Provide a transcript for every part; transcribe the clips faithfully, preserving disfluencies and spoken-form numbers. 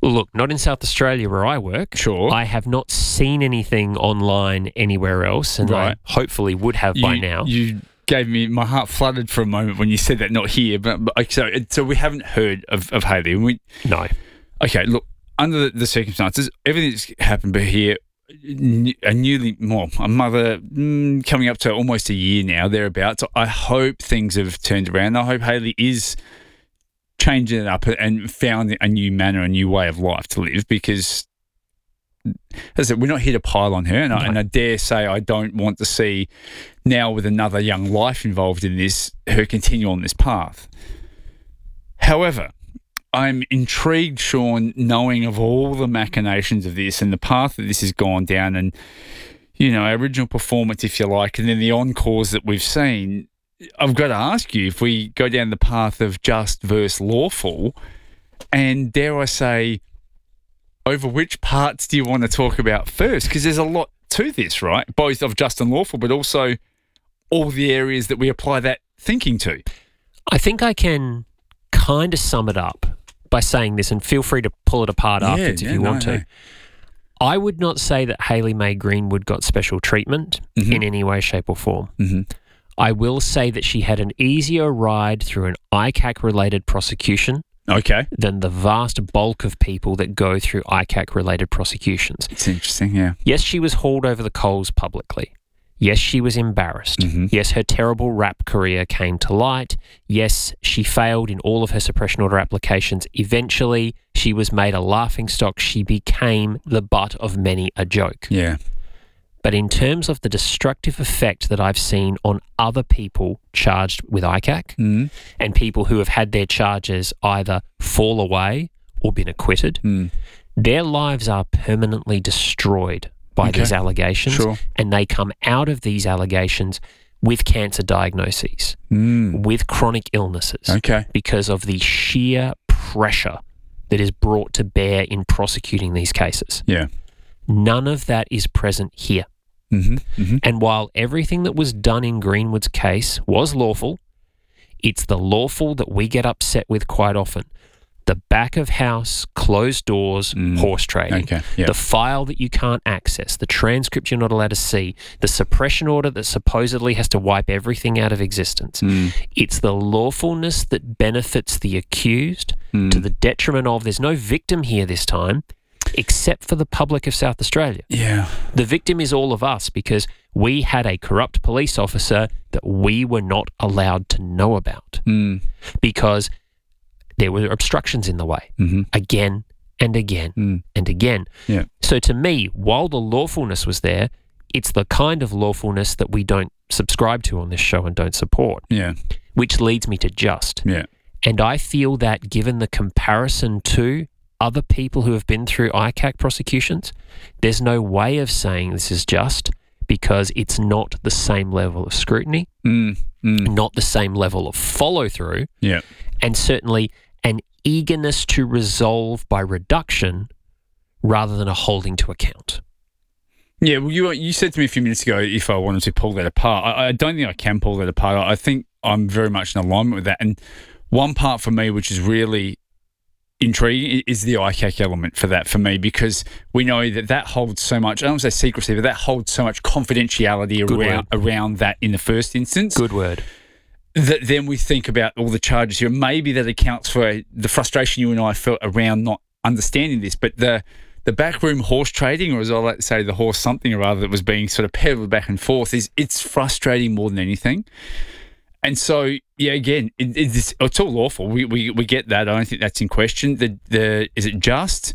Look, not in South Australia where I work. Sure. I have not seen anything online anywhere else, and Right. I hopefully would have you, by now. You gave me, my heart fluttered for a moment when you said that, not here. But, but so, so we haven't heard of, of Hayley. And we, No. Okay, look, under the, the circumstances, everything's happened but here, n- a newly, well, a mother mm, coming up to almost a year now, thereabouts. So I hope things have turned around. I hope Hayley is changing it up and found a new manner, a new way of life to live, because, as I said, we're not here to pile on her. And, No. I, and I dare say I don't want to see, now with another young life involved in this, her continue on this path. However, I'm intrigued, Sean, knowing of all the machinations of this and the path that this has gone down, and, you know, our original performance, if you like, and then the encores that we've seen. I've got to ask you, if we go down the path of just versus lawful, and dare I say, over which parts do you want to talk about first? Because there's a lot to this, right? Both of just and lawful, but also all the areas that we apply that thinking to. I think I can kind of sum it up by saying this, and feel free to pull it apart Yeah, afterwards yeah, if you no, want to. no. I would not say that Hayley Mae Greenwood got special treatment Mhm. in any way, shape or form. Mm-hmm. I will say that she had an easier ride through an I C A C-related prosecution Okay. than the vast bulk of people that go through I C A C-related prosecutions. It's interesting, yeah. Yes, she was hauled over the coals publicly. Yes, she was embarrassed. Mhm. Yes, her terrible rap career came to light. Yes, she failed in all of her suppression order applications. Eventually, she was made a laughingstock. She became the butt of many a joke. Yeah. But in terms of the destructive effect that I've seen on other people charged with I C A C Mm. and people who have had their charges either fall away or been acquitted, Mm. their lives are permanently destroyed by Okay. these allegations, Sure. and they come out of these allegations with cancer diagnoses, Mm. with chronic illnesses, Okay. because of the sheer pressure that is brought to bear in prosecuting these cases. Yeah. None of that is present here. Mm-hmm. Mm-hmm. And while everything that was done in Greenwood's case was lawful, it's the lawful that we get upset with quite often. The back of house, closed doors, Mm. horse trading. Okay. Yeah. The file that you can't access, the transcript you're not allowed to see, the suppression order that supposedly has to wipe everything out of existence. Mm. It's the lawfulness that benefits the accused Mm. to the detriment of, there's no victim here this time, except for the public of South Australia. Yeah. The victim is all of us, because we had a corrupt police officer that we were not allowed to know about Mm. because there were obstructions in the way Mm-hmm. again and again Mm. and again. Yeah. So to me, while the lawfulness was there, it's the kind of lawfulness that we don't subscribe to on this show and don't support, Yeah. which leads me to just. Yeah. And I feel that given the comparison to other people who have been through I C A C prosecutions, there's no way of saying this is just, because it's not the same level of scrutiny, Mm. Mm. not the same level of follow through, Yeah. and certainly an eagerness to resolve by reduction rather than a holding to account. Yeah, well, you you said to me a few minutes ago if I wanted to pull that apart. I, I don't think I can pull that apart. I think I'm very much in alignment with that. And one part for me, which is really intriguing, is the I C A C element for that for me, because we know that that holds so much, I don't want to say secrecy, but that holds so much confidentiality Good around, around that in the first instance. Good word. That then we think about all the charges here. Maybe that accounts for the frustration you and I felt around not understanding this, but the the backroom horse trading, or as I like to say, the horse something or other that was being sort of peddled back and forth, is it's frustrating more than anything. And so, yeah, again, it, it's, it's all lawful. We, we we get that. I don't think that's in question. The the is it just?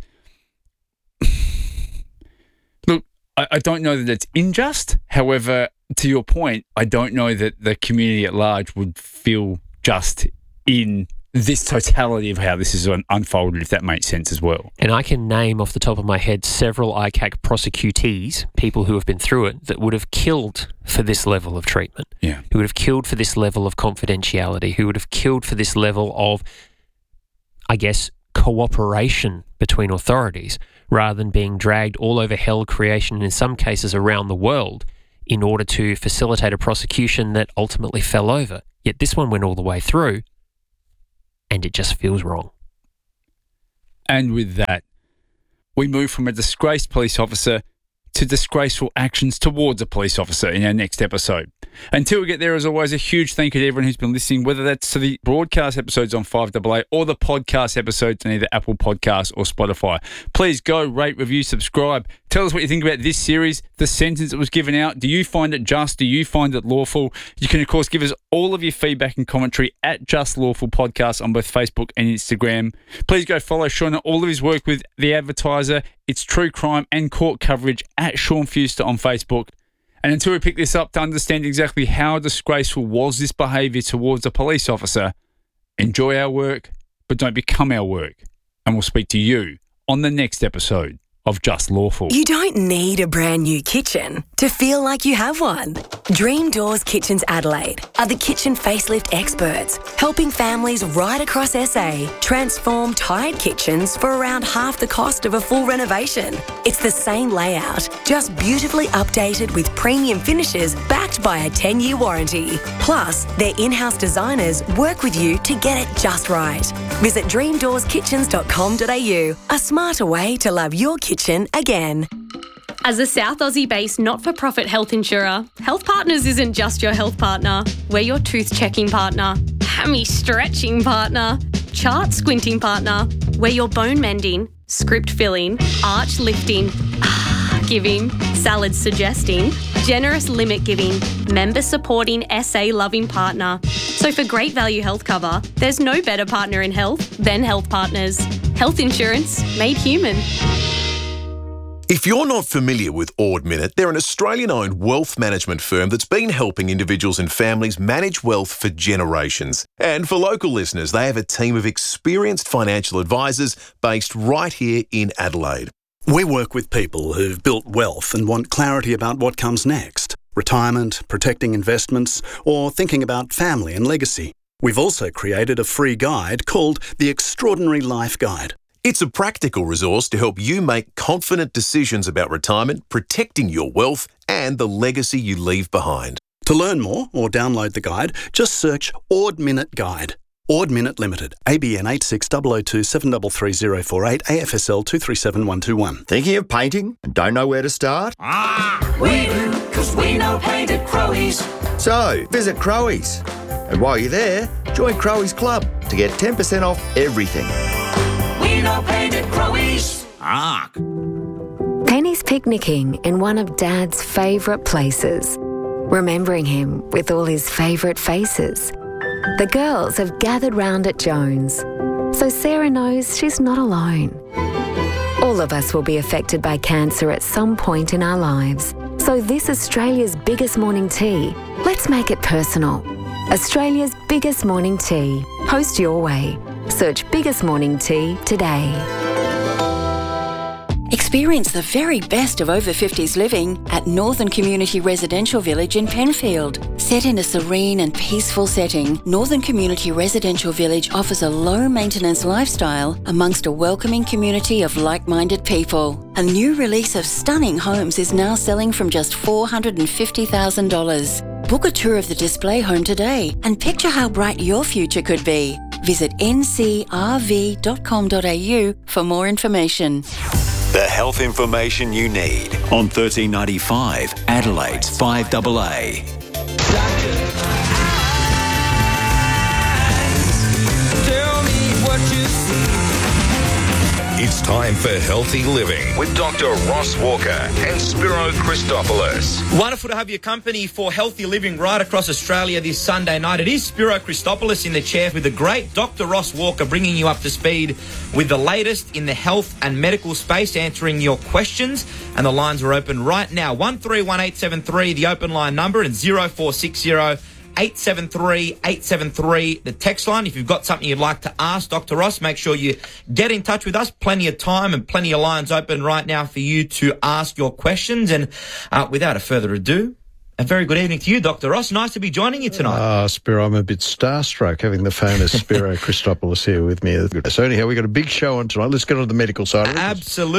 Look, I, I don't know that it's unjust. However, to your point, I don't know that the community at large would feel just in this totality of how this is un- unfolded, if that makes sense as well. And I can name off the top of my head several I C A C prosecutees, people who have been through it, that would have killed for this level of treatment, Yeah. who would have killed for this level of confidentiality, who would have killed for this level of, I guess, cooperation between authorities, rather than being dragged all over hell creation and in some cases around the world in order to facilitate a prosecution that ultimately fell over. Yet this one went all the way through, and it just feels wrong. And with that, we move from a disgraced police officer to disgraceful actions towards a police officer in our next episode. Until we get there, as always, a huge thank you to everyone who's been listening, whether that's to the broadcast episodes on five A A or the podcast episodes on either Apple Podcasts or Spotify. Please go, rate, review, subscribe. Tell us what you think about this series, the sentence that was given out. Do you find it just? Do you find it lawful? You can, of course, give us all of your feedback and commentary at Just Lawful Podcast on both Facebook and Instagram. Please go follow Sean and all of his work with The Advertiser, its true crime and court coverage at Sean Fuster on Facebook. And until we pick this up to understand exactly how disgraceful was this behaviour towards a police officer, enjoy our work, but don't become our work. And we'll speak to you on the next episode of Just Lawful. You don't need a brand new kitchen to feel like you have one. Dream Doors Kitchens Adelaide are the kitchen facelift experts, helping families right across S A transform tired kitchens for around half the cost of a full renovation. It's the same layout, just beautifully updated with premium finishes backed by a ten-year warranty. Plus, their in-house designers work with you to get it just right. Visit dream doors kitchens dot com dot a u, a smarter way to love your kitchen again. As a South Aussie-based not-for-profit health insurer, Health Partners isn't just your health partner. We're your tooth-checking partner, hammy-stretching partner, chart-squinting partner. We're your bone-mending, script-filling, arch-lifting, ah-giving, salad-suggesting, generous limit-giving, member-supporting, S A-loving partner. So for great value health cover, there's no better partner in health than Health Partners. Health insurance made human. If you're not familiar with Ord Minnett, they're an Australian-owned wealth management firm that's been helping individuals and families manage wealth for generations. And for local listeners, they have a team of experienced financial advisors based right here in Adelaide. We work with people who've built wealth and want clarity about what comes next. Retirement, protecting investments, or thinking about family and legacy. We've also created a free guide called The Extraordinary Life Guide. It's a practical resource to help you make confident decisions about retirement, protecting your wealth and the legacy you leave behind. To learn more or download the guide, just search Ord Minnett Guide. Ord Minnett Limited, A B N eight six zero zero two seven three three zero four eight, A F S L two three seven one two one. Thinking of painting and don't know where to start? Ah, we do, because we know paint at Crowies. So, visit Crowies. And while you're there, join Crowies Club to get ten percent off everything. We know paint at Crowies. Ah. Penny's picnicking in one of Dad's favourite places, remembering him with all his favourite faces. The girls have gathered round at Jones, so Sarah knows she's not alone. All of us will be affected by cancer at some point in our lives. So this Australia's biggest morning tea, let's make it personal. Australia's biggest morning tea. Post your way. Search Biggest Morning Tea today. Experience the very best of over fifties living at Northern Community Residential Village in Penfield. Set in a serene and peaceful setting, Northern Community Residential Village offers a low-maintenance lifestyle amongst a welcoming community of like-minded people. A new release of stunning homes is now selling from just four hundred fifty thousand dollars. Book a tour of the display home today and picture how bright your future could be. Visit n c r v dot com dot a u for more information. The health information you need on thirteen ninety-five Adelaide's five A A. Tell me what you see. It's time for Healthy Living with Doctor Ross Walker and Spiro Christopoulos. Wonderful to have your company for Healthy Living right across Australia this Sunday night. It is Spiro Christopoulos in the chair with the great Doctor Ross Walker, bringing you up to speed with the latest in the health and medical space, answering your questions. And the lines are open right now. one three one eight seven three, the open line number, and zero four six zero eight seven three eight seven three, the text line. If you've got something you'd like to ask Doctor Ross, make sure you get in touch with us. Plenty of time and plenty of lines open right now for you to ask your questions. And uh, without a further ado, a very good evening to you, Doctor Ross. Nice to be joining you tonight. Ah, uh, Spiro, I'm a bit starstruck having the famous Spiro Christopoulos here with me. So anyhow, we've got a big show on tonight. Let's get on to the medical side of it. Absolutely.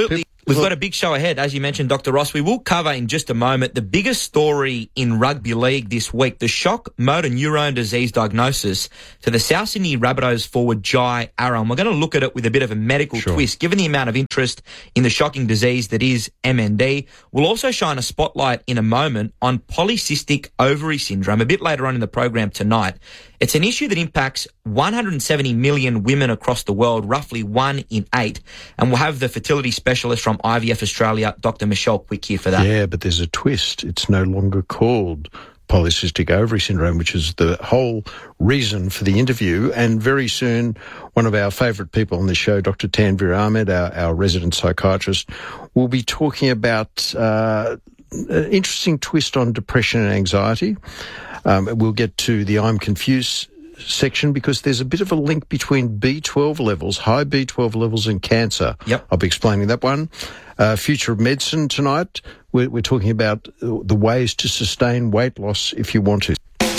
We've got a big show ahead, as you mentioned, Doctor Ross. We will cover in just a moment the biggest story in rugby league this week, the shock motor neurone disease diagnosis to the South Sydney Rabbitohs forward Jai Arrow. And we're going to look at it with a bit of a medical Sure. twist, given the amount of interest in the shocking disease that is M N D. We'll also shine a spotlight in a moment on polycystic ovary syndrome a bit later on in the program tonight. It's an issue that impacts one hundred seventy million women across the world, roughly one in eight. And we'll have the fertility specialist from I V F Australia, Doctor Michelle Quick, here for that. Yeah, but there's a twist. It's no longer called polycystic ovary syndrome, which is the whole reason for the interview. And very soon, one of our favourite people on the show, Doctor Tanvir Ahmed, our, our resident psychiatrist, will be talking about uh, an interesting twist on depression and anxiety. Um, we'll get to the I'm confused section because there's a bit of a link between B twelve levels, high B twelve levels and cancer. Yep. I'll be explaining that one. Uh, future of medicine tonight. We're, we're talking about the ways to sustain weight loss if you want to.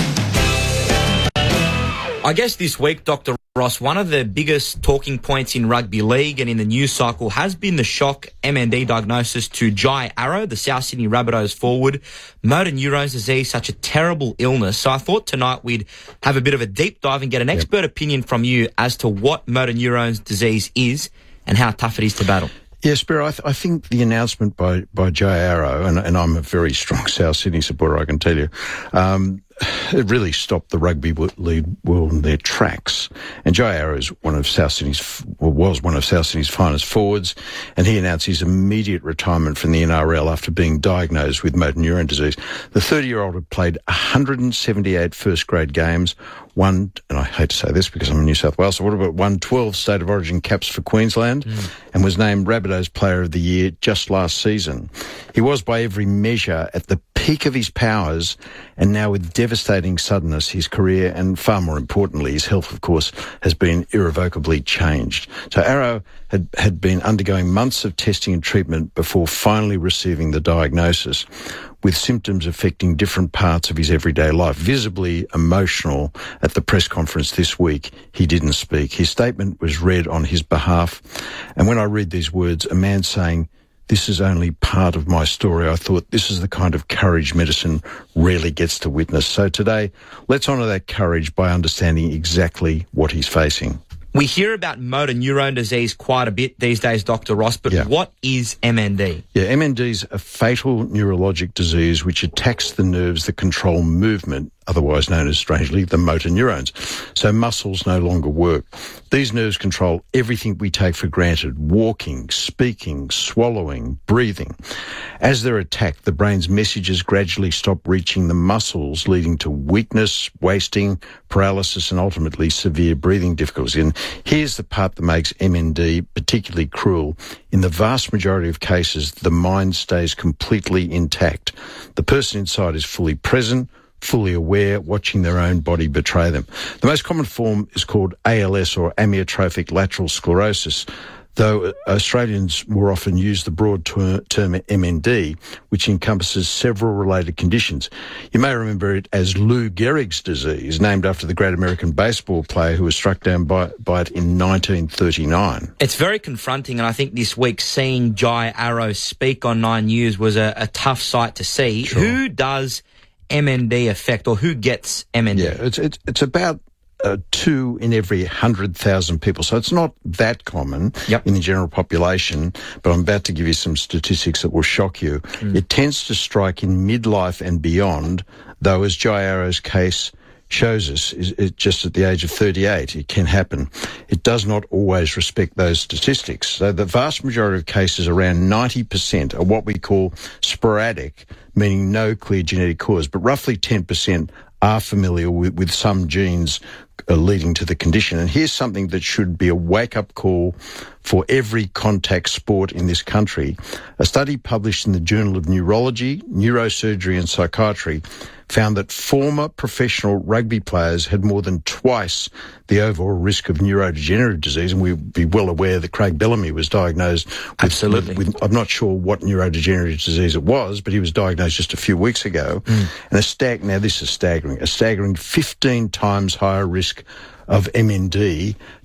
I guess this week, Doctor Ross, one of the biggest talking points in rugby league and in the news cycle has been the shock M N D diagnosis to Jai Arrow, the South Sydney Rabbitohs forward. Motor neurone disease, such a terrible illness. So I thought tonight we'd have a bit of a deep dive and get an expert yep. opinion from you as to what motor neurone disease is and how tough it is to battle. Yes, Spiro, I, th- I think the announcement by, by Jai Arrow, and, and I'm a very strong South Sydney supporter, I can tell you, um, it really stopped the rugby league world in their tracks. And Jai Arrow is one of South Sydney's, well, was one of South Sydney's finest forwards, and he announced his immediate retirement from the N R L after being diagnosed with motor neurone disease. The thirty-year-old had played one hundred seventy-eight first-grade games, won, and I hate to say this because I'm in New South Wales, so what about won twelve State of Origin caps for Queensland, mm. and was named Rabbitohs Player of the Year just last season. He was, by every measure, at the peak of his powers, and now with devastating suddenness, his career and, far more importantly, his health, of course, has been irrevocably changed. So Arrow had, had been undergoing months of testing and treatment before finally receiving the diagnosis, with symptoms affecting different parts of his everyday life. Visibly emotional at the press conference this week, he didn't speak. His statement was read on his behalf, and when I read these words, a man saying, "This is only part of my story," I thought this is the kind of courage medicine rarely gets to witness. So today, let's honour that courage by understanding exactly what he's facing. We hear about motor neurone disease quite a bit these days, Doctor Ross, but yeah. what is M N D? Yeah, M N D is a fatal neurologic disease which attacks the nerves that control movement, otherwise known as, strangely, the motor neurons. So muscles no longer work. These nerves control everything we take for granted: walking, speaking, swallowing, breathing. As they're attacked, the brain's messages gradually stop reaching the muscles, leading to weakness, wasting, paralysis, and ultimately severe breathing difficulty. And here's the part that makes M N D particularly cruel. In the vast majority of cases, the mind stays completely intact. The person inside is fully present, fully aware, watching their own body betray them. The most common form is called A L S, or amyotrophic lateral sclerosis, though Australians more often use the broad ter- term M N D, which encompasses several related conditions. You may remember it as Lou Gehrig's disease, named after the great American baseball player who was struck down by, by it in nineteen thirty-nine. It's very confronting, and I think this week seeing Jai Arrow speak on Nine News was a, a tough sight to see. Sure. Who does M N D affect, or who gets M N D? Yeah, it's it's, it's about uh, two in every one hundred thousand people, so it's not that common yep. in the general population, but I'm about to give you some statistics that will shock you. Mm. It tends to strike in midlife and beyond, though as Jai Arrow's case shows us, is, is just at the age of thirty-eight, it can happen. It does not always respect those statistics. So the vast majority of cases, around ninety percent, are what we call sporadic, meaning no clear genetic cause, but roughly ten percent are familiar with, with some genes uh, leading to the condition. And here's something that should be a wake-up call for every contact sport in this country. A study published in the Journal of Neurology, Neurosurgery and Psychiatry found that former professional rugby players had more than twice the overall risk of neurodegenerative disease, and we'd be well aware that Craig Bellamy was diagnosed with, Absolutely. With, with, I'm not sure what neurodegenerative disease it was, but he was diagnosed just a few weeks ago. Mm. And a stag- now this is staggering, a staggering fifteen times higher risk of M N D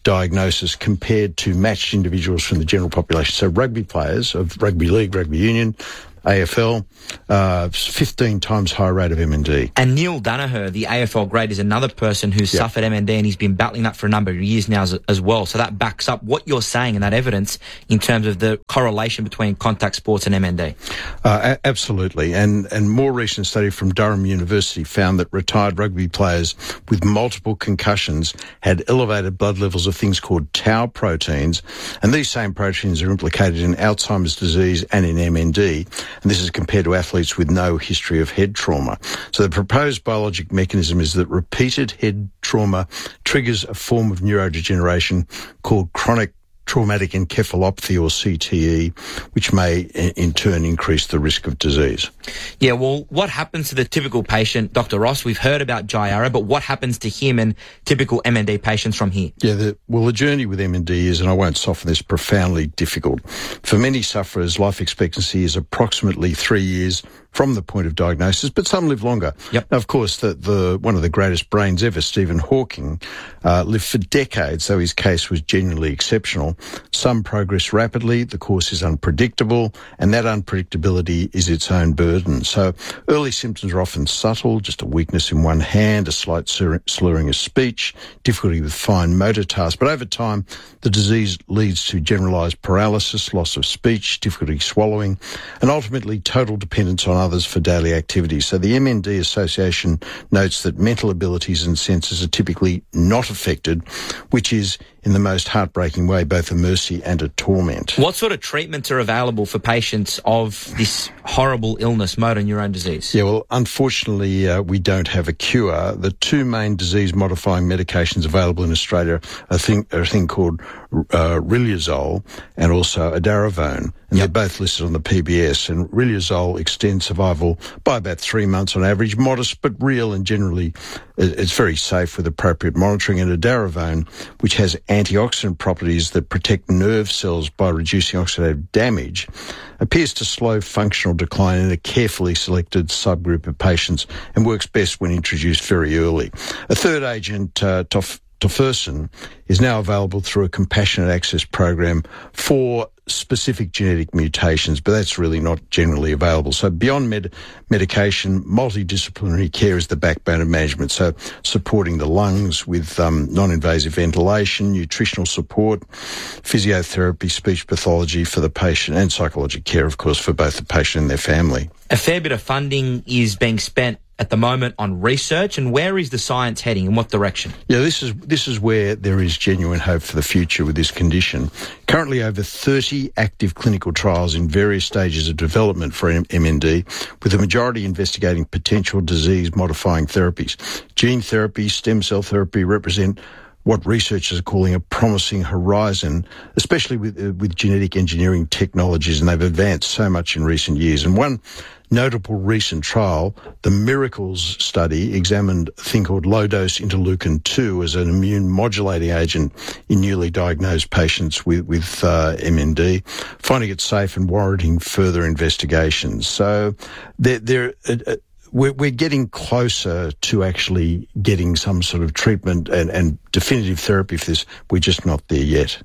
diagnosis compared to matched individuals from the general population. So rugby players of rugby league, rugby union, A F L, uh, fifteen times higher rate of M N D. And Neil Danaher, the A F L great, is another person who's yep. suffered M N D, and he's been battling that for a number of years now as, as well. So that backs up what you're saying and that evidence in terms of the correlation between contact sports and M N D. Uh, a- absolutely. And and more recent study from Durham University found that retired rugby players with multiple concussions had elevated blood levels of things called tau proteins, and these same proteins are implicated in Alzheimer's disease and in M N D. And this is compared to athletes with no history of head trauma. So the proposed biologic mechanism is that repeated head trauma triggers a form of neurodegeneration called chronic traumatic encephalopathy, or C T E, which may in turn increase the risk of disease. Yeah, well, what happens to the typical patient, Doctor Ross? We've heard about Jai Arrow, but what happens to him and typical M N D patients from here? Yeah, the, well, the journey with M N D is, and I won't soften this, profoundly difficult. For many sufferers, life expectancy is approximately three years from the point of diagnosis, but some live longer. Yep. Now, of course, the, the one of the greatest brains ever, Stephen Hawking, uh, lived for decades, so his case was genuinely exceptional. Some progress rapidly, the course is unpredictable, and that unpredictability is its own burden. So early symptoms are often subtle, just a weakness in one hand, a slight slurring of speech, difficulty with fine motor tasks, but over time, the disease leads to generalised paralysis, loss of speech, difficulty swallowing, and ultimately total dependence on others for daily activities. So the M N D Association notes that mental abilities and senses are typically not affected, which is, in the most heartbreaking way, both a mercy and a torment. What sort of treatments are available for patients of this horrible illness, motor neurone disease? Yeah, well, unfortunately, uh, we don't have a cure. The two main disease-modifying medications available in Australia are a thing, are a thing called uh, riluzole and also edaravone, and yep. they're both listed on the P B S. And riluzole extends survival by about three months on average, modest but real, and generally it's very safe with appropriate monitoring. And edaravone, which has antioxidant properties that protect nerve cells by reducing oxidative damage, appears to slow functional decline in a carefully selected subgroup of patients and works best when introduced very early. A third agent, uh, tof- tofersen, is now available through a compassionate access program for specific genetic mutations, but that's really not generally available. So beyond med- medication, multidisciplinary care is the backbone of management. So supporting the lungs with um, non-invasive ventilation, nutritional support, physiotherapy, speech pathology for the patient, and psychological care, of course, for both the patient and their family. A fair bit of funding is being spent at the moment on research, and where is the science heading? In what direction? Yeah, this is this is where there is genuine hope for the future with this condition. Currently, over thirty active clinical trials in various stages of development for M N D, with the majority investigating potential disease-modifying therapies. Gene therapy, stem cell therapy represent what researchers are calling a promising horizon, especially with uh, with genetic engineering technologies, and they've advanced so much in recent years. And one notable recent trial, the MIRACLES study, examined a thing called low-dose interleukin two as an immune-modulating agent in newly diagnosed patients with, with uh, M N D, finding it safe and warranting further investigations. So there, there uh, uh, We're, we're getting closer to actually getting some sort of treatment and, and definitive therapy for this. We're just not there yet.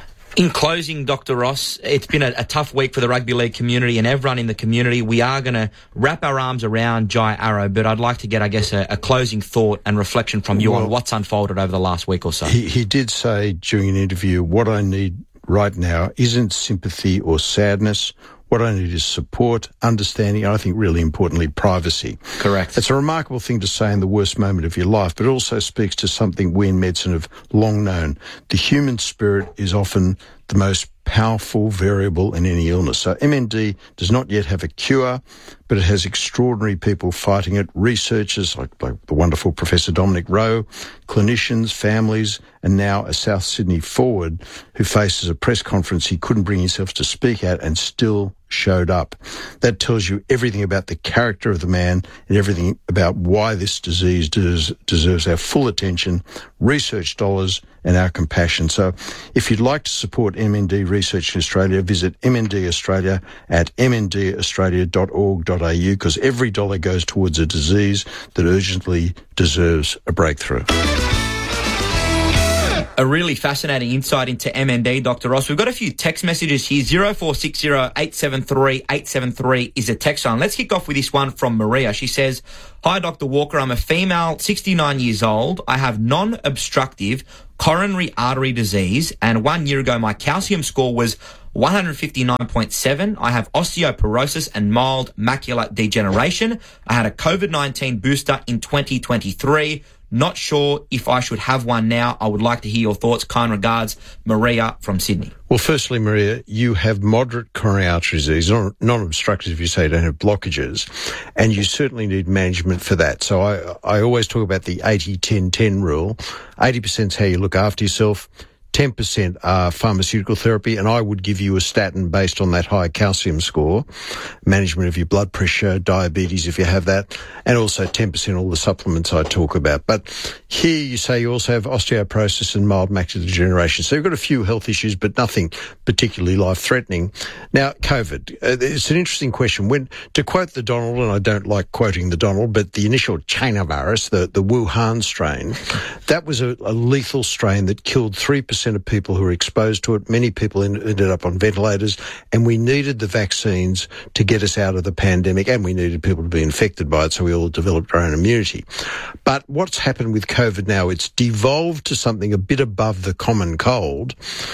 In closing, Doctor Ross, it's been a, a tough week for the rugby league community and everyone in the community. We are going to wrap our arms around Jai Arrow, but I'd like to get, I guess, a, a closing thought and reflection from you well, on what's unfolded over the last week or so. He, he did say during an interview, what I need right now isn't sympathy or sadness. What I need is support, understanding, and I think really importantly, privacy. Correct. It's a remarkable thing to say in the worst moment of your life, but it also speaks to something we in medicine have long known. The human spirit is often the most powerful variable in any illness. So M N D does not yet have a cure, but it has extraordinary people fighting it, researchers like, like the wonderful Professor Dominic Rowe, clinicians, families, and now a South Sydney forward who faces a press conference he couldn't bring himself to speak at and still showed up. That tells you everything about the character of the man and everything about why this disease des- deserves our full attention, research dollars, and our compassion. So if you'd like to support M N D research in Australia, visit M N D Australia at m n d australia dot org dot a u, because every dollar goes towards a disease that urgently deserves a breakthrough. A really fascinating insight into M N D, Doctor Ross. We've got a few text messages here. zero four six zero eight seven three eight seven three is a text line. Let's kick off with this one from Maria. She says, "Hi, Doctor Walker. I'm a female, sixty-nine years old. I have non-obstructive coronary artery disease, and one year ago my calcium score was one fifty-nine point seven. I have osteoporosis and mild macular degeneration. I had a COVID nineteen booster in twenty twenty-three. Not sure if I should have one now. I would like to hear your thoughts. Kind regards, Maria from Sydney." Well, firstly, Maria, you have moderate coronary artery disease, non- non-obstructive if you say you don't have blockages, and you certainly need management for that. So I, I always talk about the eighty ten ten rule. eighty percent is how you look after yourself. ten percent are pharmaceutical therapy, and I would give you a statin based on that high calcium score, management of your blood pressure, diabetes if you have that, and also ten percent all the supplements I talk about. But here you say you also have osteoporosis and mild macular degeneration. So you've got a few health issues, but nothing particularly life-threatening. Now, COVID, uh, it's an interesting question. When, to quote the Donald, and I don't like quoting the Donald, but the initial China virus, the, the Wuhan strain, that was a, a lethal strain that killed three percent of people who were exposed to it. Many people in, ended up on ventilators, and we needed the vaccines to get us out of the pandemic, and we needed people to be infected by it, so we all developed our own immunity. But what's happened with COVID now, it's devolved to something a bit above the common cold.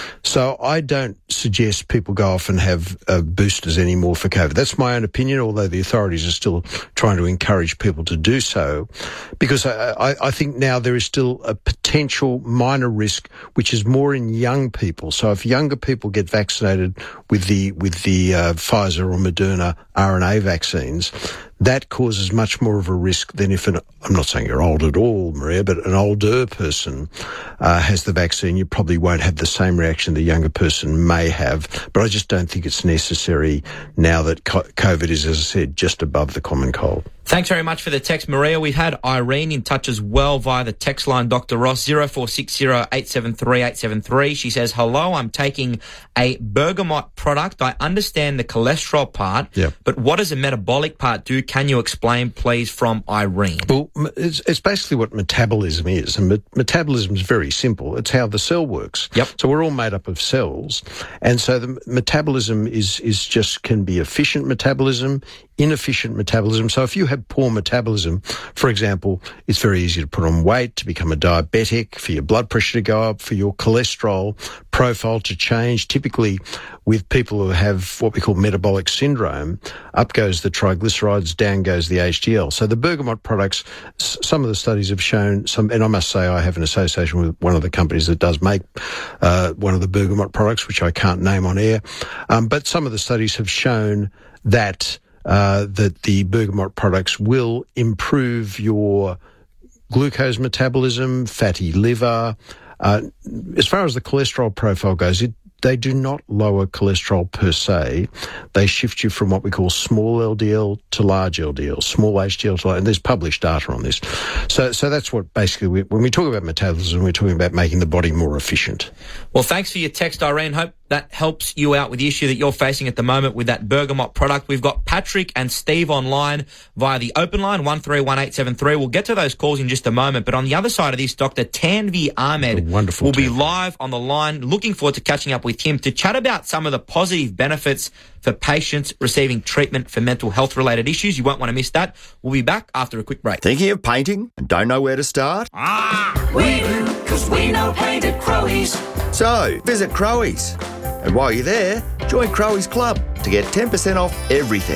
So I don't suggest people go off and have uh, boosters anymore for COVID. That's my own opinion, although the authorities are still trying to encourage people to do so, because I, I, I think now there is still a potential minor risk, which is more in young people. So if younger people get vaccinated with the with the uh, Pfizer or Moderna R N A vaccines, that causes much more of a risk than if an, I'm not saying you're old at all, Maria, but an older person uh, has the vaccine. You probably won't have the same reaction the younger person may have. But I just don't think it's necessary now that COVID is, as I said, just above the common cold. Thanks very much for the text, Maria. We've had Irene in touch as well via the text line, Doctor Ross, zero four six zero eight seven three eight seven three. She says, "Hello, I'm taking a Bergamot product. I understand the cholesterol part, yep. but what does the metabolic part do? Can you explain, please?" From Irene. Well, it's, it's basically what metabolism is. And met- metabolism is very simple. It's how the cell works. Yep. So we're all made up of cells. And so the metabolism is, is just can be efficient metabolism, inefficient metabolism. So if you have poor metabolism, for example, it's very easy to put on weight, to become a diabetic, for your blood pressure to go up, for your cholesterol profile to change. Typically with people who have what we call metabolic syndrome, up goes the triglycerides, down goes the H D L. So the Bergamot products, some of the studies have shown some, and I must say I have an association with one of the companies that does make uh, one of the Bergamot products, which I can't name on air, um, but some of the studies have shown that Uh, that the Bergamot products will improve your glucose metabolism, fatty liver. Uh, as far as the cholesterol profile goes, it, they do not lower cholesterol per se. They shift you from what we call small L D L to large L D L, small H D L to large, and there's published data on this. So, so that's what basically, we, when we talk about metabolism, we're talking about making the body more efficient. Well, thanks for your text, Irene. Hope that helps you out with the issue that you're facing at the moment with that Bergamot product. We've got Patrick and Steve online via the open line, one three one eight seven three. We'll get to those calls in just a moment. But on the other side of this, Doctor Tanvi Ahmed wonderful will be Tanvi. live on the line. Looking forward to catching up with him to chat about some of the positive benefits for patients receiving treatment for mental health-related issues. You won't want to miss that. We'll be back after a quick break. Thinking of painting and don't know where to start? Ah, we do, because we know paint at Crowies. So, visit Crowies. And while you're there, join Crowies Club to get ten percent off everything.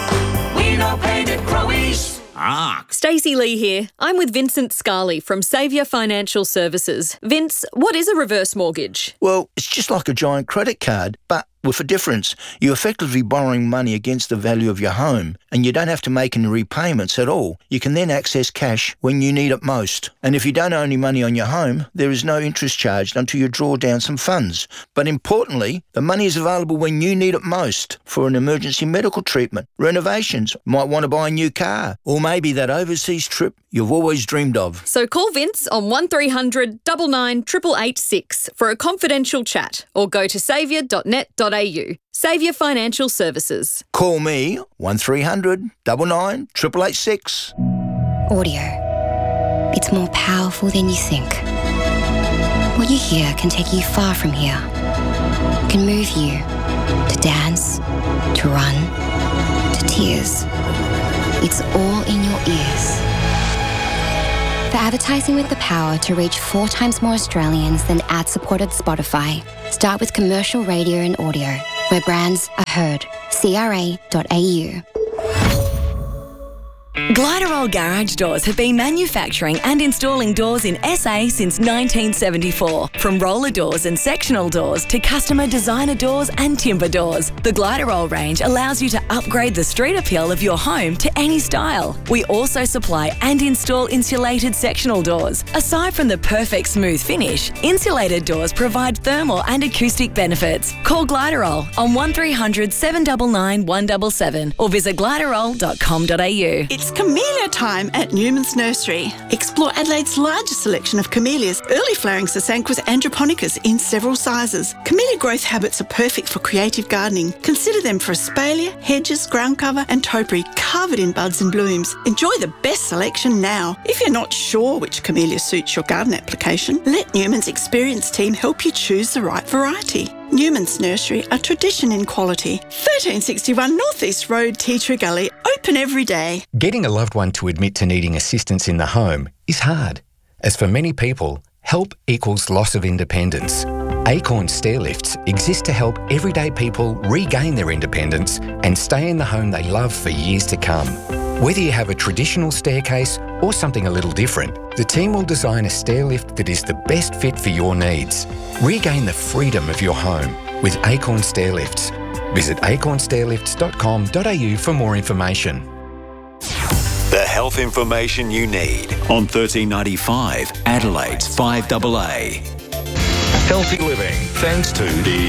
We know paint at Crowies. Ah. Stacey Lee here. I'm with Vincent Scarley from Saviour Financial Services. Vince, what is a reverse mortgage? Well, it's just like a giant credit card, but with a difference. You're effectively borrowing money against the value of your home, and you don't have to make any repayments at all. You can then access cash when you need it most. And if you don't owe any money on your home, there is no interest charged until you draw down some funds. But importantly, the money is available when you need it most for an emergency medical treatment, renovations, might want to buy a new car, or maybe that overseas trip you've always dreamed of. So call Vince on one three hundred nine nine eight eight eight six for a confidential chat, or go to saviour dot net dot a u. Saviour Financial Services. Call me one three hundred nine nine eight eight eight six. Audio. It's more powerful than you think. What you hear can take you far from here. It can move you to dance, to run, to tears. It's all in your ears. For advertising with the power to reach four times more Australians than ad-supported Spotify, start with commercial radio and audio, where brands are heard. C R A dot A U. Gliderol Garage Doors have been manufacturing and installing doors in S A since nineteen seventy-four. From roller doors and sectional doors to customer designer doors and timber doors, the Gliderol range allows you to upgrade the street appeal of your home to any style. We also supply and install insulated sectional doors. Aside from the perfect smooth finish, insulated doors provide thermal and acoustic benefits. Call Gliderol on one three hundred, seven nine nine, one seven seven or visit gliderol dot com dot a u. It's camellia time at Newman's Nursery. Explore Adelaide's largest selection of camellias, early flowering Sasanquas androponicus in several sizes. Camellia growth habits are perfect for creative gardening. Consider them for espalier, hedges, ground cover and topiary covered in buds and blooms. Enjoy the best selection now. If you're not sure which camellia suits your garden application, let Newman's experienced team help you choose the right variety. Newman's Nursery, a tradition in quality. thirteen sixty-one North East Road, Tea Tree Gully, open every day. Getting a loved one to admit to needing assistance in the home is hard, as for many people, help equals loss of independence. Acorn Stairlifts exist to help everyday people regain their independence and stay in the home they love for years to come. Whether you have a traditional staircase or something a little different, the team will design a stairlift that is the best fit for your needs. Regain the freedom of your home with Acorn Stairlifts. Visit acorn stairlifts dot com dot a u for more information. The health information you need on thirteen ninety-five Adelaide's five A A. Healthy living thanks to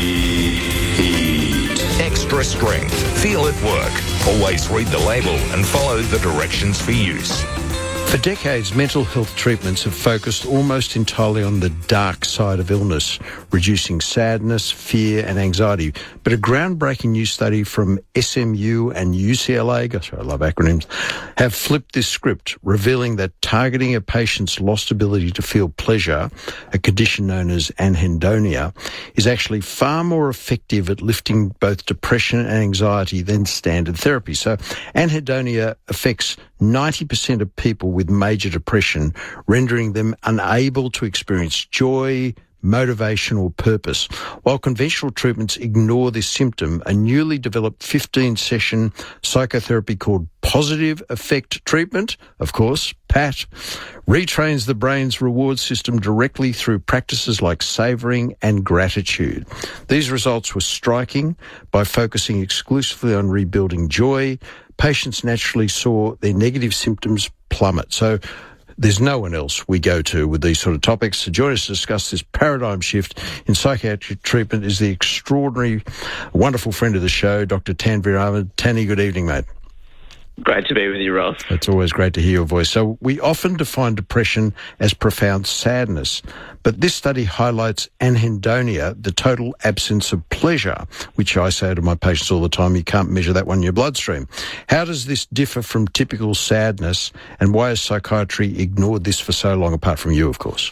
Heat Extra Strength. Feel it work. Always read the label and follow the directions for use. For decades, mental health treatments have focused almost entirely on the dark side of illness, reducing sadness, fear and anxiety. But a groundbreaking new study from S M U and U C L A, gosh, I love acronyms, have flipped this script, revealing that targeting a patient's lost ability to feel pleasure, a condition known as anhedonia, is actually far more effective at lifting both depression and anxiety than standard therapy. So anhedonia affects ninety percent of people with major depression, rendering them unable to experience joy, motivation or purpose. While conventional treatments ignore this symptom, a newly developed fifteen-session psychotherapy called Positive Effect Treatment, of course, PAT, retrains the brain's reward system directly through practices like savouring and gratitude. These results were striking. By focusing exclusively on rebuilding joy, patients naturally saw their negative symptoms plummet. So there's no one else we go to with these sort of topics. To join us to discuss this paradigm shift in psychiatric treatment is the extraordinary, wonderful friend of the show, Doctor Tanvir Ahmed. Tanny, good evening, mate. Great to be with you, Ross. It's always great to hear your voice. So we often define depression as profound sadness, but this study highlights anhedonia, the total absence of pleasure, which I say to my patients all the time, you can't measure that one in your bloodstream. How does this differ from typical sadness, and why has psychiatry ignored this for so long, apart from you, of course?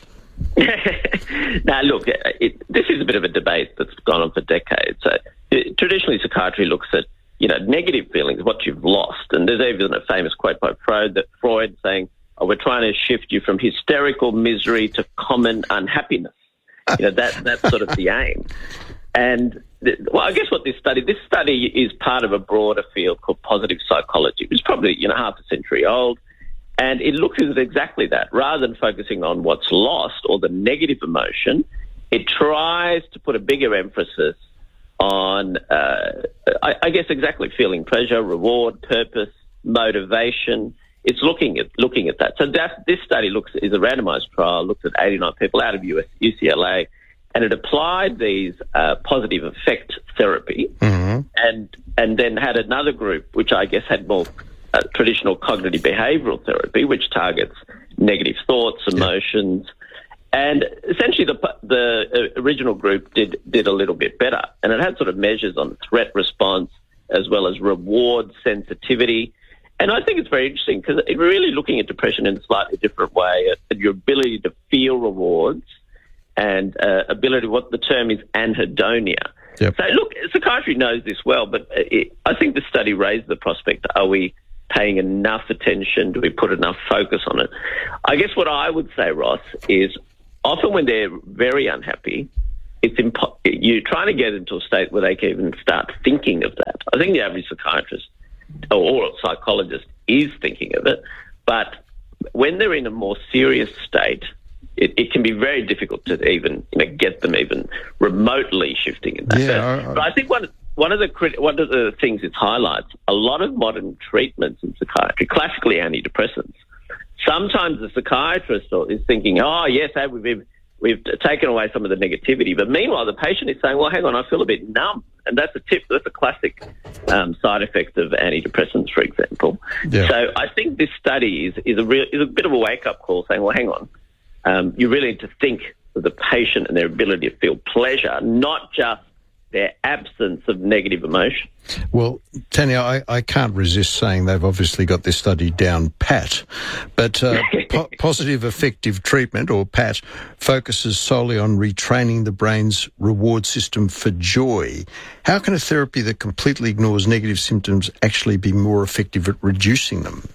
Now, look, it, this is a bit of a debate that's gone on for decades. So, it, traditionally, psychiatry looks at you know, negative feelings, what you've lost. And there's even a famous quote by Freud that Freud saying, oh, we're trying to shift you from hysterical misery to common unhappiness. You know, that that's sort of the aim. And, th- well, I guess what this study, this study is part of a broader field called positive psychology, which is probably, you know, half a century old. And it looks at exactly that. Rather than focusing on what's lost or the negative emotion, it tries to put a bigger emphasis on, uh, I, I guess, exactly feeling pleasure, reward, purpose, motivation. It's looking at looking at that. So that, this study looks is a randomised trial, looked at eighty-nine people out of U S, U C L A, and it applied these uh, positive effect therapy, mm-hmm. and and then had another group, which I guess had more uh, traditional cognitive behavioural therapy, which targets negative thoughts, emotions. Yeah. And essentially, the the original group did did a little bit better, and it had sort of measures on threat response as well as reward sensitivity. And I think it's very interesting because it's really looking at depression in a slightly different way, at, at your ability to feel rewards and uh, ability, what the term is anhedonia. Yep. So, look, psychiatry knows this well, but it, I think the study raised the prospect, are we paying enough attention? Do we put enough focus on it? I guess what I would say, Ross, is often when they're very unhappy, it's impo- you're trying to get into a state where they can even start thinking of that. I think the average psychiatrist or psychologist is thinking of it, but when they're in a more serious state, it, it can be very difficult to even you know, get them even remotely shifting in that. Yeah, but, I, I, but I think one one of the crit- one of the things it highlights, a lot of modern treatments in psychiatry, classically antidepressants, sometimes the psychiatrist is thinking, oh yes, hey, we've we've taken away some of the negativity, but meanwhile the patient is saying, well, hang on, I feel a bit numb, and that's a tip. That's a classic um, side effect of antidepressants, for example. Yeah. So I think this study is is a real is a bit of a wake up call, saying, well, hang on. Um, you really need to think of the patient and their ability to feel pleasure, not just their absence of negative emotion. Well, Tanya, I, I can't resist saying they've obviously got this study down pat, but uh, po- positive effective treatment, or PAT, focuses solely on retraining the brain's reward system for joy. How can a therapy that completely ignores negative symptoms actually be more effective at reducing them?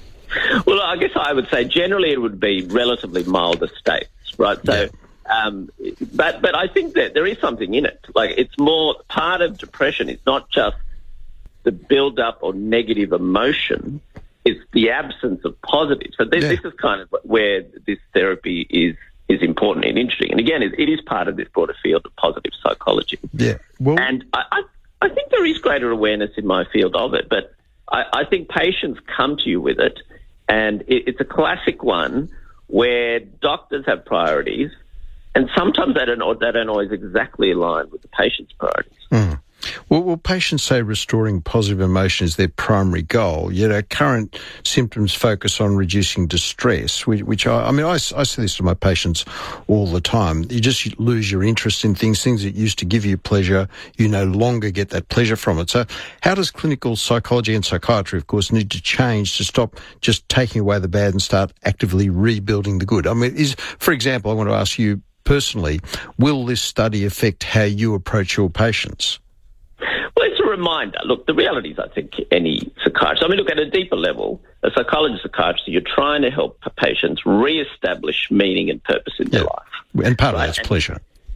Well, I guess I would say generally it would be relatively milder states, right? So, yeah. um, but but I think that there is something in it. Like, it's more part of depression. It's not just the build-up or negative emotion. It's the absence of positive. So this, yeah. this is kind of where this therapy is is important and interesting. And again, it, it is part of this broader field of positive psychology. Yeah. Well, and I, I I think there is greater awareness in my field of it, but I, I think patients come to you with it. And it's a classic one where doctors have priorities, and sometimes they don't, they don't always exactly align with the patient's priorities. Mm. Well, well, patients say restoring positive emotion is their primary goal, yet our current symptoms focus on reducing distress, which, which I, I mean, I, I say this to my patients all the time. You just lose your interest in things, things that used to give you pleasure, you no longer get that pleasure from it. So how does clinical psychology and psychiatry, of course, need to change to stop just taking away the bad and start actively rebuilding the good? I mean, is, for example, I want to ask you personally, will this study affect how you approach your patients? Well, it's a reminder. Look, the reality is, I think, any psychiatrist, I mean, look, at a deeper level, a psychologist, psychiatrist, you're trying to help patients re-establish meaning and purpose in yeah. their life. And part right? of that's and, pleasure.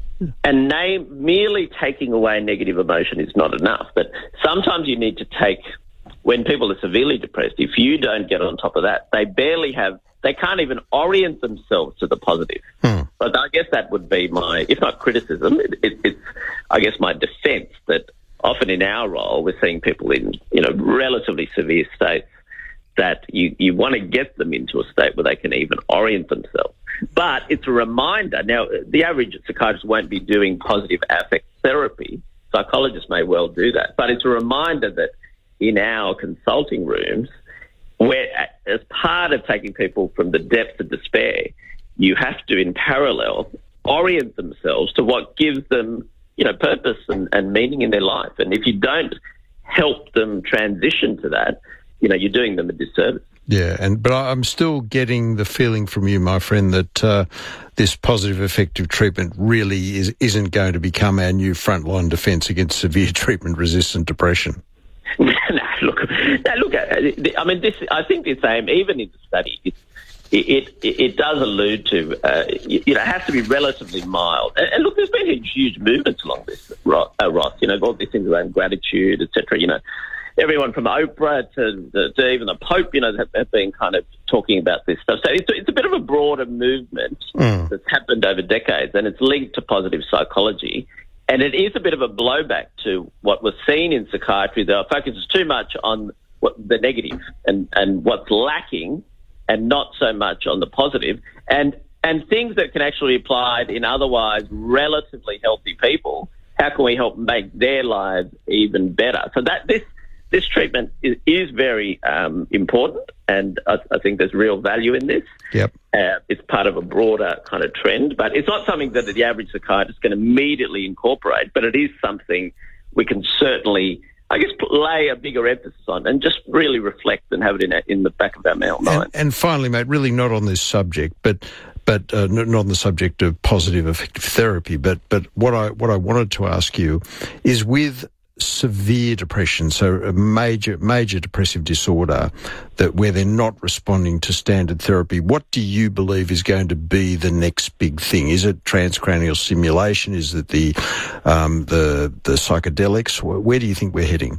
And name, merely taking away negative emotion is not enough. But sometimes you need to take, when people are severely depressed, if you don't get on top of that, they barely have, they can't even orient themselves to the positive. Hmm. But I guess that would be my, if not criticism, it, it, it's, I guess, my defence that often in our role, we're seeing people in, you know, relatively severe states that you, you want to get them into a state where they can even orient themselves. But it's a reminder. Now, the average psychiatrist won't be doing positive affect therapy. Psychologists may well do that. But it's a reminder that in our consulting rooms, where as part of taking people from the depths of despair, you have to, in parallel, orient themselves to what gives them, you know, purpose and, and meaning in their life. And if you don't help them transition to that, you know, you're doing them a disservice. Yeah, and but I'm still getting the feeling from you, my friend, that uh, this positive effective treatment really is, isn't going to become our new frontline defence against severe treatment-resistant depression. no, look, no, look. I mean, this. I think the same. Even in the study, it's, It, it it does allude to, uh, you, you know, it has to be relatively mild. And, and look, there's been huge movements along this, uh, Ross, you know, all these things around gratitude, et cetera. You know, everyone from Oprah to, to, to even the Pope, you know, have, have been kind of talking about this stuff. So it's, it's a bit of a broader movement mm. that's happened over decades, and it's linked to positive psychology. And it is a bit of a blowback to what was seen in psychiatry. The focus is too much on what the negative and, and what's lacking, and not so much on the positive, and and things that can actually be applied in otherwise relatively healthy people. How can we help make their lives even better? So that this this treatment is, is very um, important, and I, I think there's real value in this. Yep. Uh, it's part of a broader kind of trend, but it's not something that the average psychiatrist can immediately incorporate, but it is something we can certainly, I guess, lay a bigger emphasis on and just really reflect and have it in, a, in the back of our mind. And, and finally, mate, really not on this subject, but but uh, not on the subject of positive effective therapy. But but what I what I wanted to ask you is with severe depression, so a major major depressive disorder that where they're not responding to standard therapy, what do you believe is going to be the next big thing? Is it transcranial stimulation? Is it the um, the the psychedelics? Where do you think we're heading?